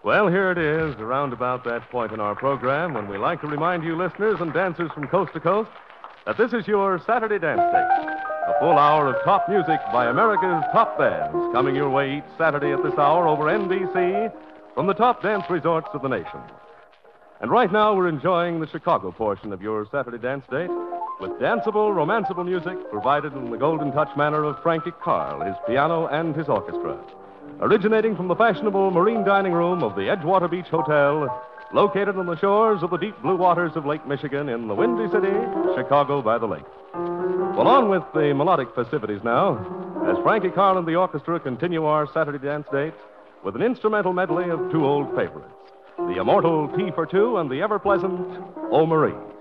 Well, here it is, around about that point in our program when we like to remind you listeners and dancers from coast to coast that this is your Saturday Dance Date. A full hour of top music by America's top bands coming your way each Saturday at this hour over NBC from the top dance resorts of the nation. And right now we're enjoying the Chicago portion of your Saturday Dance Date with danceable, romanceable music provided in the golden touch manner of Frankie Carl, his piano and his orchestra. Originating from the fashionable marine dining room of the Edgewater Beach Hotel, located on the shores of the deep blue waters of Lake Michigan in the Windy City, Chicago by the Lake. Well, on with the melodic festivities now, as Frankie Carl and the orchestra continue our Saturday Dance Date with an instrumental medley of two old favorites, the immortal Tea for Two and the ever-pleasant O Marie.